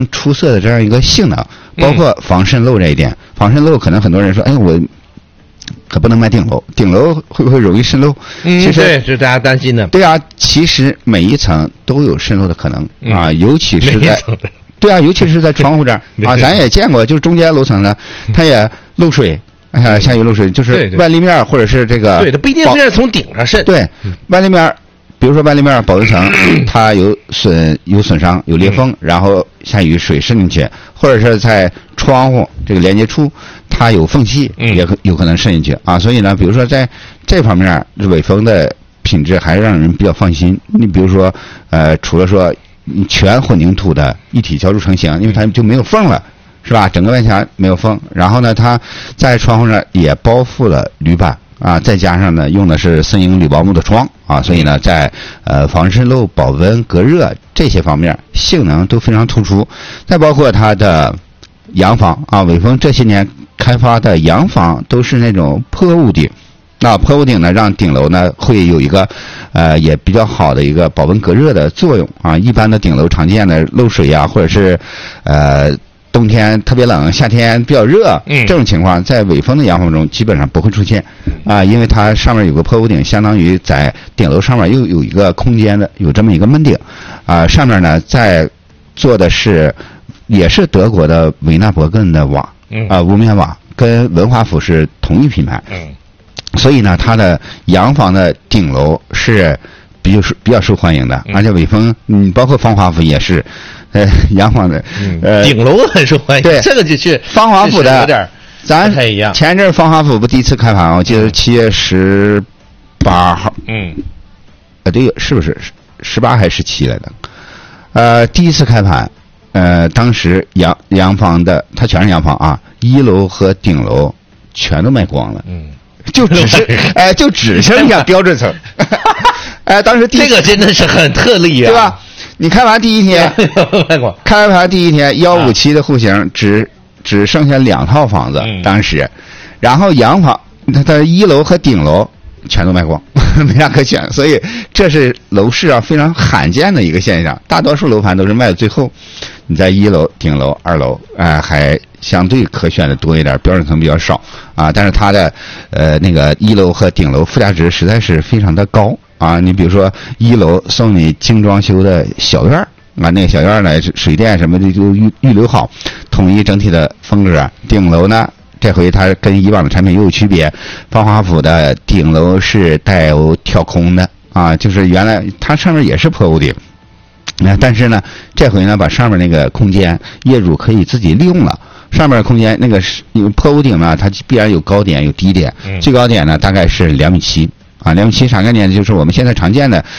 出色的这样一个性能，包括防渗漏这一点。防渗漏可能很多人说，哎，我可不能买顶楼，顶楼会不会容易渗漏？其实对，这是大家担心的。 对啊，其实每一层都有渗漏的可能啊，尤其是在对啊，尤其是在窗户这儿啊，咱也见过，就是中间楼层呢，它也漏水。下雨漏水就是外立面或者是这个， 对，它不一定是从顶上渗。 对，外立面，比如说外立面保温层，它有损伤、有裂缝，然后下雨水渗进去，或者是在窗户这个连接处它有缝隙，也有可能渗进去啊。所以呢，比如说在这方面，伟丰的品质还是让人比较放心。你比如说，除了说全混凝土的一体浇筑成型，因为它就没有缝了。是吧？整个外墙没有缝，然后呢，它在窗户上也包覆了铝板啊，再加上呢，用的是森英铝薄木的窗啊，所以呢，在防渗漏、保温、隔热这些方面性能都非常突出。再包括它的洋房啊，伟丰这些年开发的洋房都是那种坡屋顶。那坡屋顶呢，让顶楼呢会有一个也比较好的一个保温隔热的作用啊。一般的顶楼常见的漏水呀，或者是冬天特别冷，夏天比较热，这种情况在伟丰的洋房中基本上不会出现啊，因为它上面有个坡屋顶，相当于在顶楼上面又有一个空间的，有这么一个闷顶啊。上面呢再做的是也是德国的维纳伯根的瓦啊，屋面瓦跟文华府是同一品牌，所以呢它的洋房的顶楼是比较受欢迎的，而且伟丰包括方华府也是。洋房的顶楼很受欢迎， 对， 这个就是方华府的有点咱不太一样。 前阵方华府不第一次开盘，我记得7月18号，对，是不是18还是17来的？第一次开盘，当时洋房的它全是洋房啊，1楼和顶楼全都卖光了，就只剩下标准层，当时这个真的是很特例啊， 对吧？你开盘第一天，开盘第一天157的户型只剩下2套房子，当时，然后洋房它1楼和顶楼全都卖光，没啥可选，所以这是楼市啊非常罕见的一个现象。大多数楼盘都是卖到最后，你在1楼、顶楼、2楼，还相对可选的多一点，标准层比较少啊。但是它的那个1楼和顶楼附加值实在是非常的高。啊，你比如说1楼送你精装修的小院啊，那个小院呢水电什么的就预留好，统一整体的风格。顶楼呢，这回它跟以往的产品又有区别，方华府的顶楼是带有挑空的啊，就是原来它上面也是坡屋顶，但是呢，这回呢把上面那个空间业主可以自己利用了。上面空间那个坡屋顶呢，它必然有高点有低点，最高点呢大概是2.7米。啊，2.7米啥概念？就是我们现在常见的，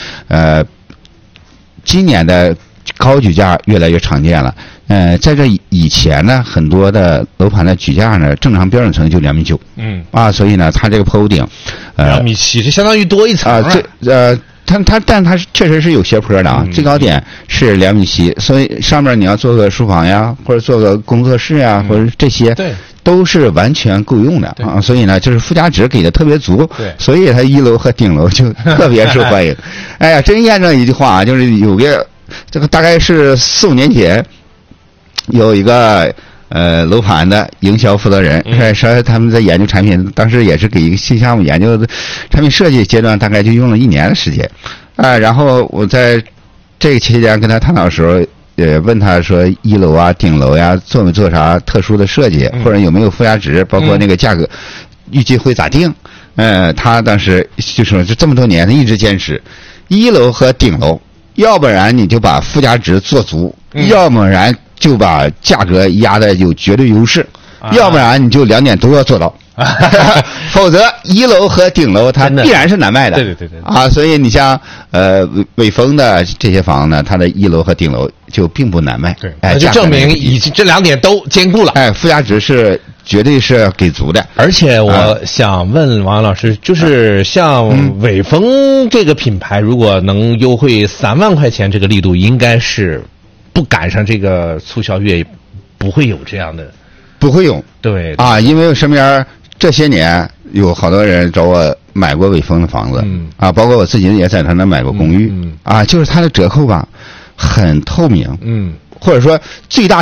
今年的高举架越来越常见了。在这以前呢，很多的楼盘的举架呢，正常标准层就2.9米。所以呢，它这个坡屋顶 ，2.7米，这相当于多一层啊。但它确实是有斜坡的啊，最高点是2.7米，所以上面你要做个书房呀，或者做个工作室呀，或者这些。 对。 都是完全够用的啊，所以呢，就是附加值给的特别足，所以它1楼和顶楼就特别受欢迎。哎呀，真验证一句话啊，就是有个这个大概是4、5年前，有一个楼盘的营销负责人说他们在研究产品，当时也是给一个新项目研究的产品设计阶段，大概就用了1年的时间啊。然后我在这个期间跟他探讨的时候。问他说1楼啊顶楼呀做没做啥特殊的设计，或者有没有附加值，包括那个价格预计会咋定？他当时就说这么多年他一直坚持1楼和顶楼，要不然你就把附加值做足，要不然就把价格压的有绝对优势，要不然你就2点都要做到。否则1楼和顶楼它必然是难卖的。 对啊，所以你像伟丰的这些房子呢，它的1楼和顶楼就并不难卖。 对，就证明已经这2点都兼顾了。 附加值是绝对是给足的。 而且我想问王老师，就是像伟丰这个品牌，如果能优惠3万块钱，这个力度应该是不赶上这个促销月，不会有这样的。 不会有。 对啊，因为我身边这些年有好多人找我买过伟丰的房子，包括我自己也在他那买过公寓，就是它的折扣吧很透明， 或者说最大